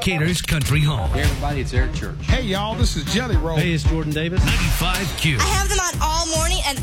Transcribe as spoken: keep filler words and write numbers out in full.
Decatur's Country Home. Hey, everybody, it's Eric Church. Hey, y'all, this is Jelly Roll. Hey, it's Jordan Davis. ninety-five Q. I have them on all morning and